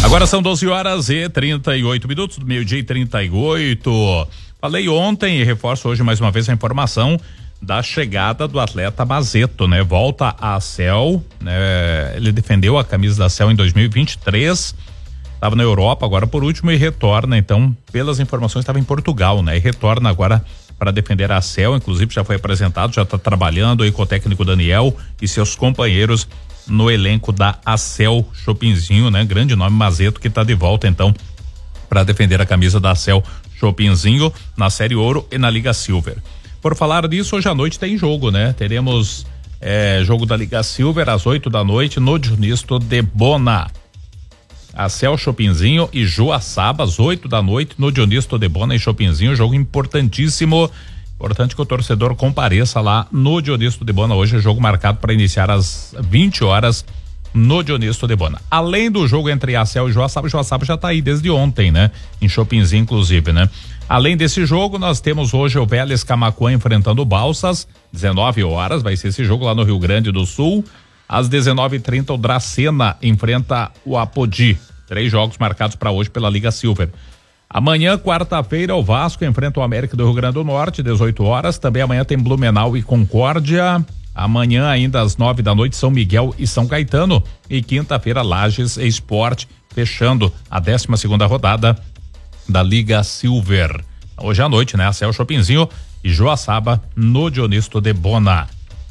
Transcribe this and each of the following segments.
Agora são 12h38, do meio-dia e 38. Falei ontem e reforço hoje mais uma vez a informação da chegada do atleta Mazeto, né? Volta à CEL, né? Ele defendeu a camisa da CEL em 2023, estava na Europa agora por último e retorna, então, pelas informações, estava em Portugal, né? E retorna agora para defender a CEL, inclusive já foi apresentado, já está trabalhando aí com o técnico Daniel e seus companheiros no elenco da ACEL Chopinzinho, né? Grande nome, Mazeto, que está de volta então para defender a camisa da ACEL Chopinzinho na Série Ouro e na Liga Silver. Por falar disso, hoje à noite tem jogo, né? Teremos jogo da Liga Silver às 8 da noite no Dionisto de Bona. ACEL Chopinzinho e Joaçaba às 8 da noite no Dionisto de Bona e Chopinzinho, jogo importantíssimo. Importante que o torcedor compareça lá no Dionisto de Bona. Hoje é jogo marcado para iniciar às 20 horas no Dionisto de Bona. Além do jogo entre ACEL e Joaçaba já tá aí desde ontem, né? Em Chopinzinho, inclusive, né? Além desse jogo, nós temos hoje o Vélez Camaquã enfrentando o Balsas, 19 horas, vai ser esse jogo lá no Rio Grande do Sul. Às 19h30, o Dracena enfrenta o Apodi. 3 jogos marcados para hoje pela Liga Silver. Amanhã, quarta-feira, o Vasco enfrenta o América do Rio Grande do Norte, 18 horas. Também amanhã tem Blumenau e Concórdia. Amanhã, ainda às 9 da noite, São Miguel e São Caetano. E quinta-feira, Lages e Sport, fechando a 12ª rodada da Liga Silver. Hoje à noite, né? ACEL Chopinzinho e Joaçaba no Dionisto de Bona.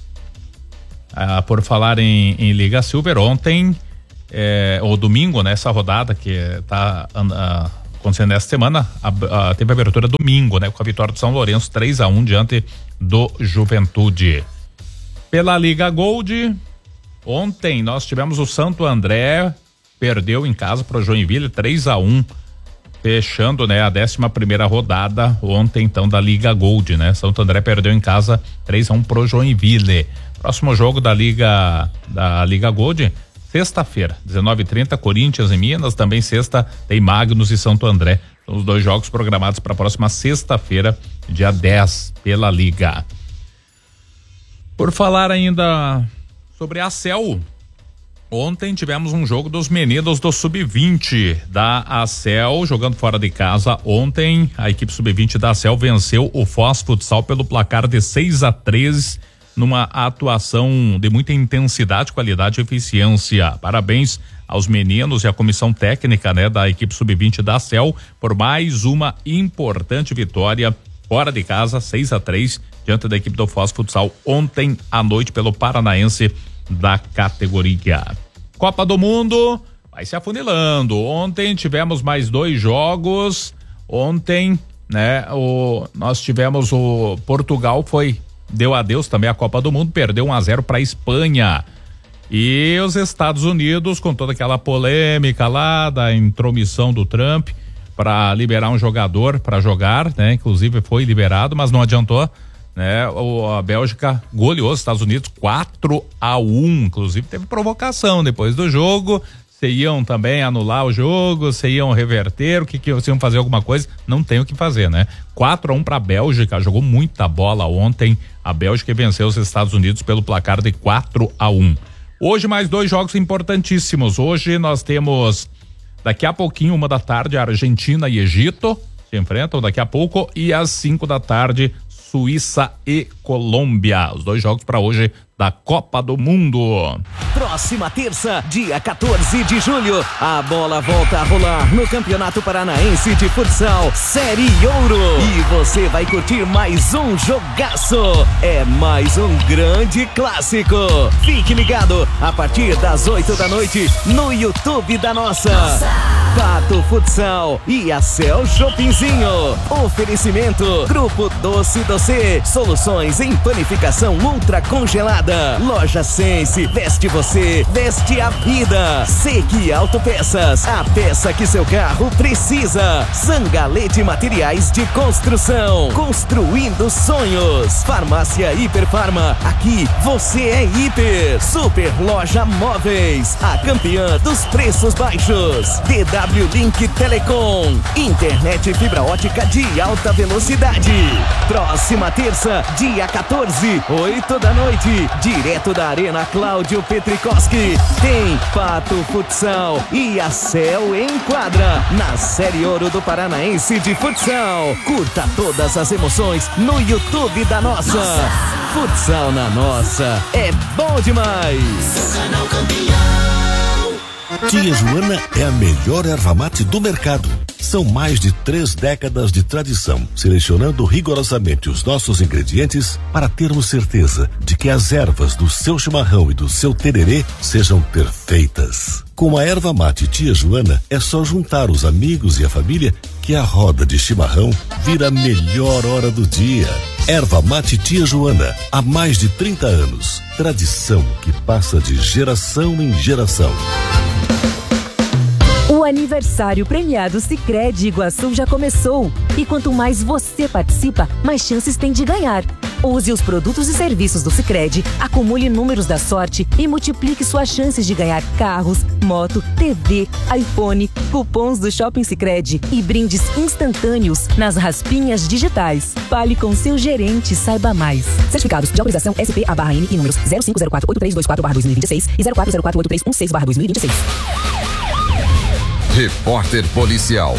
Por falar em Liga Silver, ontem, ou domingo, né? Essa rodada que tá acontecendo nessa semana, teve a abertura domingo, né? Com a vitória do São Lourenço 3-1 diante do Juventude. Pela Liga Gold, ontem nós tivemos o Santo André, perdeu em casa para o Joinville 3-1, fechando, né, a 11ª rodada ontem então da Liga Gold, né? Santo André perdeu em casa 3-1 pro Joinville. Próximo jogo da Liga Gold, sexta-feira, 19h30, Corinthians e Minas. Também sexta tem Magnus e Santo André. São os 2 jogos programados para a próxima sexta-feira, dia 10, pela Liga. Por falar ainda sobre a ACEL, ontem tivemos um jogo dos meninos do Sub-20 da ACEL, jogando fora de casa. Ontem, a equipe Sub-20 da ACEL venceu o Foz Futsal pelo placar de 6-3, numa atuação de muita intensidade, qualidade e eficiência. Parabéns aos meninos e à comissão técnica, né, da equipe Sub-20 da ACEL por mais uma importante vitória fora de casa, 6-3, diante da equipe do Foz Futsal ontem à noite pelo Paranaense da categoria. Copa do Mundo vai se afunilando. Ontem tivemos mais 2 jogos. Ontem, né, nós tivemos o Portugal deu adeus também à Copa do Mundo, perdeu 1-0 para a Espanha. E os Estados Unidos, com toda aquela polêmica lá da intromissão do Trump para liberar um jogador para jogar, né? Inclusive foi liberado, mas não adiantou, né? A Bélgica goleou os Estados Unidos 4-1, inclusive teve provocação depois do jogo. Se iam também anular o jogo, se iam reverter, se iam fazer alguma coisa, não tem o que fazer, né? 4-1 para a Bélgica, jogou muita bola ontem, a Bélgica venceu os Estados Unidos pelo placar de 4-1. Hoje mais 2 jogos importantíssimos. Hoje nós temos, daqui a pouquinho, 1 da tarde, Argentina e Egito se enfrentam daqui a pouco, e às 5 da tarde, Suíça e Colômbia. Os 2 jogos para hoje da Copa do Mundo. Próxima terça, dia 14 de julho, a bola volta a rolar no Campeonato Paranaense de Futsal Série Ouro. E você vai curtir mais um jogaço. É mais um grande clássico. Fique ligado a partir das 8 da noite no YouTube da nossa. Pato Futsal e ACEL Chopinzinho. Oferecimento Grupo Doce Soluções em panificação ultra congelada. Loja Sense, veste você, veste a vida. Sequi Autopeças, a peça que seu carro precisa. Zangalete Materiais de Construção, construindo sonhos. Farmácia Hiperfarma, aqui você é hiper. Super Loja Móveis, a campeã dos preços baixos. W Link Telecom. Internet fibra ótica de alta velocidade. Próxima terça, dia 14, 8 da noite, direto da Arena Cláudio Petrikoski. Tem Pato Futsal e a Céu em quadra na Série Ouro do Paranaense de Futsal. Curta todas as emoções no YouTube da Nossa. Futsal na Nossa é bom demais. Seu canal campeão. Tia Joana é a melhor erva mate do mercado. São mais de 3 décadas de tradição, selecionando rigorosamente os nossos ingredientes para termos certeza de que as ervas do seu chimarrão e do seu tererê sejam perfeitas. Com a erva mate Tia Joana, é só juntar os amigos e a família que a roda de chimarrão vira a melhor hora do dia. Erva mate Tia Joana, há mais de 30 anos. Tradição que passa de geração em geração. O aniversário premiado Sicredi Iguaçu já começou. E quanto mais você participa, mais chances tem de ganhar. Use os produtos e serviços do Sicredi, acumule números da sorte e multiplique suas chances de ganhar carros, moto, TV, iPhone, cupons do Shopping Sicredi e brindes instantâneos nas raspinhas digitais. Fale com seu gerente e saiba mais. Certificados de autorização SP/N e números 05048324/2026 e 04048316/2026. Repórter Policial.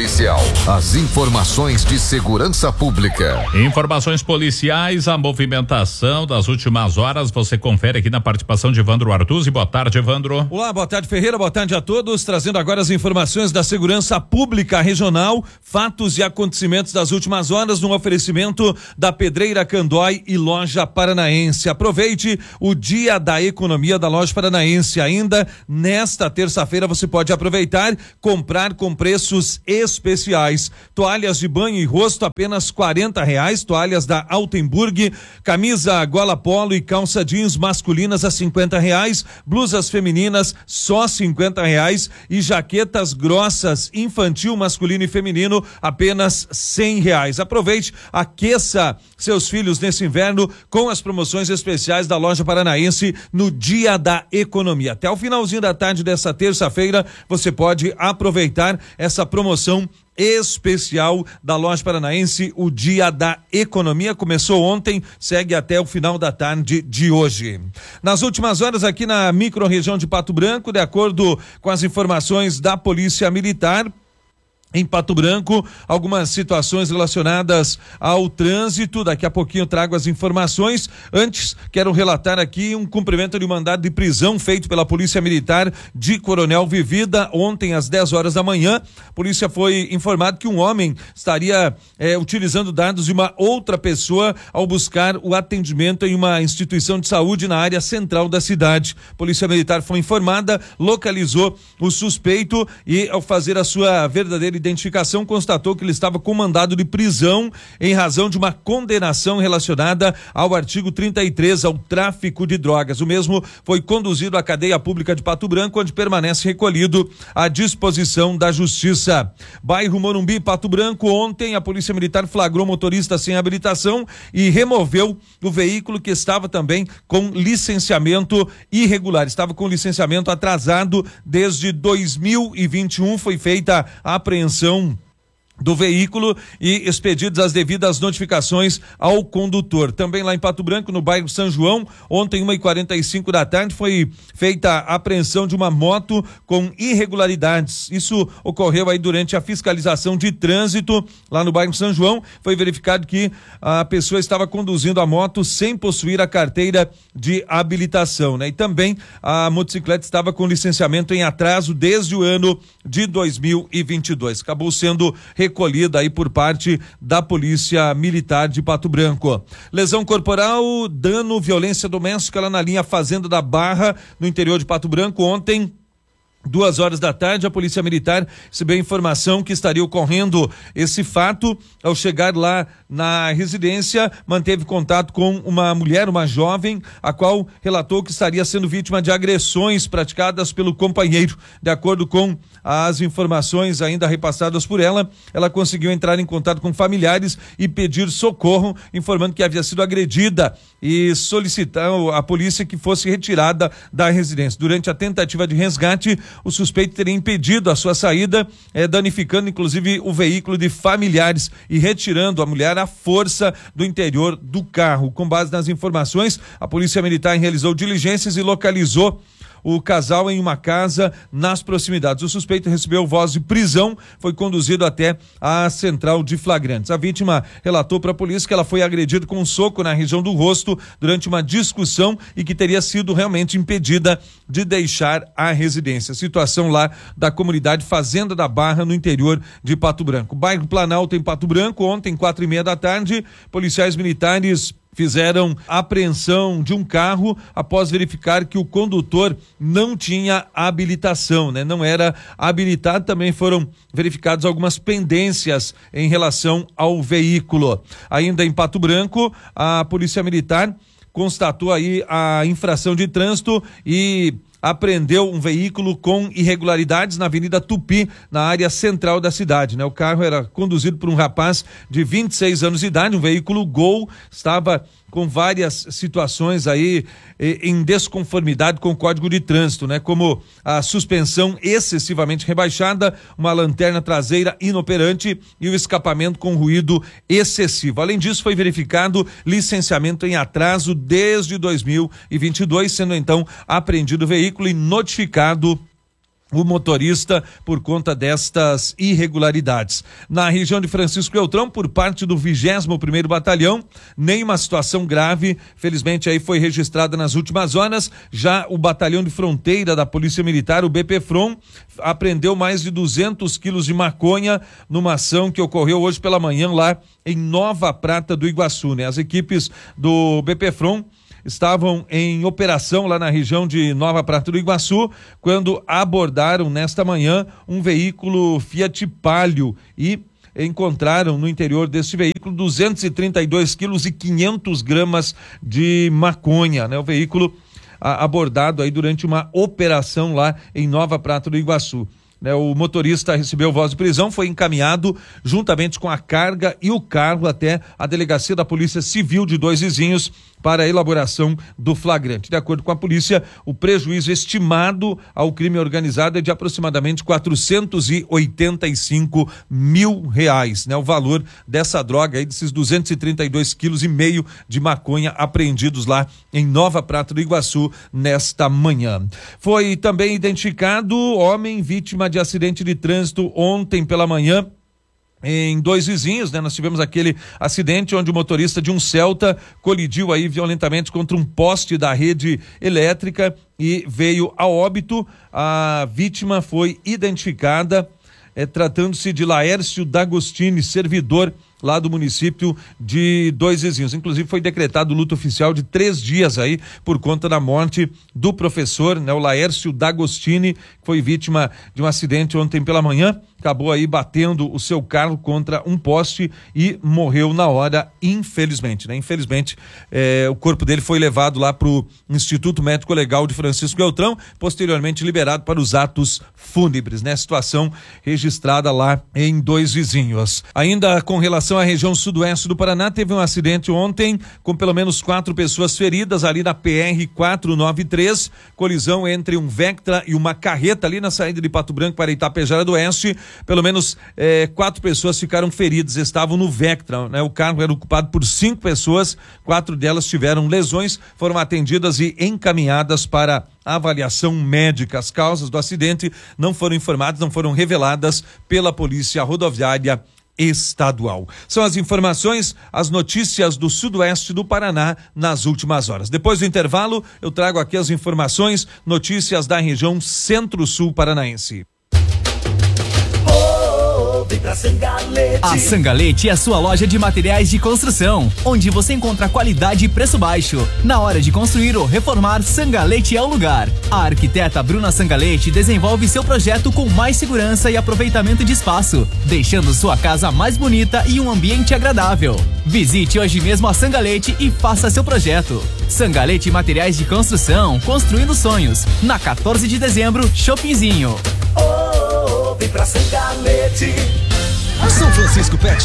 As informações de segurança pública. Informações policiais, a movimentação das últimas horas, você confere aqui na participação de Evandro Artuzzi. Boa tarde, Evandro. Olá, boa tarde, Ferreira, boa tarde a todos, trazendo agora as informações da segurança pública regional, fatos e acontecimentos das últimas horas no oferecimento da Pedreira Candói e Loja Paranaense. Aproveite o Dia da Economia da Loja Paranaense. Ainda nesta terça-feira você pode aproveitar, comprar com preços especiais. Toalhas de banho e rosto apenas R$40, toalhas da Altenburg, camisa gola polo e calça jeans masculinas a R$50, blusas femininas só R$50 e jaquetas grossas infantil, masculino e feminino apenas R$100. Aproveite, aqueça seus filhos nesse inverno com as promoções especiais da Loja Paranaense no Dia da Economia. Até o finalzinho da tarde dessa terça-feira você pode aproveitar essa promoção especial da Loja Paranaense, o Dia da Economia. Começou ontem, segue até o final da tarde de hoje. Nas últimas horas aqui na micro-região de Pato Branco, de acordo com as informações da Polícia Militar, em Pato Branco, algumas situações relacionadas ao trânsito. Daqui a pouquinho eu trago as informações. Antes, quero relatar aqui um cumprimento de mandado de prisão feito pela Polícia Militar de Coronel Vivida ontem às 10 horas da manhã. A polícia foi informada que um homem estaria utilizando dados de uma outra pessoa ao buscar o atendimento em uma instituição de saúde na área central da cidade. A Polícia Militar foi informada, localizou o suspeito e, ao fazer a sua verdadeira identificação, constatou que ele estava com mandado de prisão em razão de uma condenação relacionada ao artigo 33, ao tráfico de drogas. O mesmo foi conduzido à cadeia pública de Pato Branco, onde permanece recolhido à disposição da Justiça. Bairro Morumbi, Pato Branco, ontem a Polícia Militar flagrou motorista sem habilitação e removeu o veículo que estava também com licenciamento irregular. Estava com licenciamento atrasado desde 2021, foi feita a apreensão do veículo e expedidas as devidas notificações ao condutor. Também lá em Pato Branco, no bairro São João, ontem 1h45 da tarde foi feita a apreensão de uma moto com irregularidades. Isso ocorreu aí durante a fiscalização de trânsito lá no bairro São João. Foi verificado que a pessoa estava conduzindo a moto sem possuir a carteira de habilitação, né? E também a motocicleta estava com licenciamento em atraso desde o ano de 2022. Acabou sendo recolhida aí por parte da Polícia Militar de Pato Branco. Lesão corporal, dano, violência doméstica lá na linha Fazenda da Barra, no interior de Pato Branco. Ontem, 2 horas da tarde, a Polícia Militar recebeu informação que estaria ocorrendo esse fato. Ao chegar lá na residência, manteve contato com uma mulher, uma jovem, a qual relatou que estaria sendo vítima de agressões praticadas pelo companheiro. De acordo com as informações ainda repassadas por ela, ela conseguiu entrar em contato com familiares e pedir socorro, informando que havia sido agredida e solicitou à polícia que fosse retirada da residência. Durante a tentativa de resgate, o suspeito teria impedido a sua saída, danificando inclusive o veículo de familiares e retirando a mulher à força do interior do carro. Com base nas informações, a Polícia Militar realizou diligências e localizou o casal em uma casa nas proximidades. O suspeito recebeu voz de prisão, foi conduzido até a central de flagrantes. A vítima relatou para a polícia que ela foi agredida com um soco na região do rosto durante uma discussão e que teria sido realmente impedida de deixar a residência. Situação lá da comunidade Fazenda da Barra, no interior de Pato Branco. Bairro Planalto, em Pato Branco, ontem, 4:30 da tarde, policiais militares fizeram apreensão de um carro após verificar que o condutor não tinha habilitação, né? Não era habilitado. Também foram verificadas algumas pendências em relação ao veículo. Ainda em Pato Branco, a Polícia Militar constatou aí a infração de trânsito e apreendeu um veículo com irregularidades na Avenida Tupi, na área central da cidade, né? O carro era conduzido por um rapaz de 26 anos de idade, um veículo Gol, estava com várias situações aí em desconformidade com o Código de Trânsito, né? Como a suspensão excessivamente rebaixada, uma lanterna traseira inoperante e o escapamento com ruído excessivo. Além disso, foi verificado licenciamento em atraso desde 2022, sendo então apreendido o veículo e notificado o motorista por conta destas irregularidades. Na região de Francisco Beltrão, por parte do 21º Batalhão, nenhuma situação grave, felizmente aí foi registrada nas últimas horas. Já o Batalhão de Fronteira da Polícia Militar, o BPFROM, apreendeu mais de 200 quilos de maconha numa ação que ocorreu hoje pela manhã lá em Nova Prata do Iguaçu, né? As equipes do BPFROM estavam em operação lá na região de Nova Prata do Iguaçu, quando abordaram nesta manhã um veículo Fiat Palio e encontraram no interior desse veículo 232 quilos e 500 gramas de maconha, né? O veículo abordado aí durante uma operação lá em Nova Prata do Iguaçu. O motorista recebeu voz de prisão, foi encaminhado juntamente com a carga e o carro até a delegacia da Polícia Civil de Dois Vizinhos para a elaboração do flagrante. De acordo com a polícia, o prejuízo estimado ao crime organizado é de aproximadamente R$485 mil, né? O valor dessa droga aí, desses 232 quilos e meio de maconha apreendidos lá em Nova Prata do Iguaçu nesta manhã. Foi também identificado homem vítima de acidente de trânsito ontem pela manhã em Dois Vizinhos, né? Nós tivemos aquele acidente onde o motorista de um Celta colidiu aí violentamente contra um poste da rede elétrica e veio a óbito. A vítima foi identificada, tratando-se de Laércio D'Agostini, servidor lá do município de Dois Vizinhos. Inclusive foi decretado luto oficial de 3 dias aí por conta da morte do professor, né? O Laércio D'Agostini, que foi vítima de um acidente ontem pela manhã, acabou aí batendo o seu carro contra um poste e morreu na hora, infelizmente, né? Infelizmente, o corpo dele foi levado lá pro Instituto Médico Legal de Francisco Beltrão, posteriormente liberado para os atos fúnebres, né? Situação registrada lá em Dois Vizinhos. Ainda com relação à região sudoeste do Paraná, teve um acidente ontem com pelo menos 4 pessoas feridas ali na PR-493, colisão entre um Vectra e uma carreta ali na saída de Pato Branco para Itapejara do Oeste. Pelo menos 4 pessoas ficaram feridas, estavam no Vectra, né? O carro era ocupado por 5 pessoas, 4 delas tiveram lesões, foram atendidas e encaminhadas para avaliação médica. As causas do acidente não foram informadas, não foram reveladas pela Polícia Rodoviária Estadual. São as informações, as notícias do sudoeste do Paraná nas últimas horas. Depois do intervalo, eu trago aqui as informações, notícias da região Centro-Sul paranaense. A Sangalete é a sua loja de materiais de construção, onde você encontra qualidade e preço baixo. Na hora de construir ou reformar, Sangalete é o lugar. A arquiteta Bruna Sangalete desenvolve seu projeto com mais segurança e aproveitamento de espaço, deixando sua casa mais bonita e um ambiente agradável. Visite hoje mesmo a Sangalete e faça seu projeto. Sangalete Materiais de Construção, construindo sonhos. Na 14 de dezembro, Shoppingzinho. Vem pra Sangalete. São Francisco Pet